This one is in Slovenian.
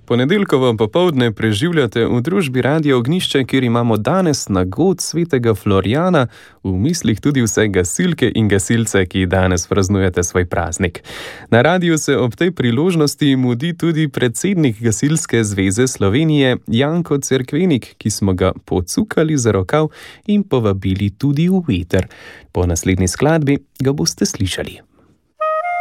Ponedeljkovo popoldne preživljate v družbi Radia Ognjišče, kjer imamo danes nagod svetega Florijana, v mislih tudi vse gasilke in gasilce, ki danes praznujete svoj praznik. Na radiju se ob tej priložnosti mudi tudi predsednik Gasilske zveze Slovenije Janko Cerkvenik, ki smo ga pocukali za rokav in povabili tudi v eter. Po naslednji skladbi ga boste slišali.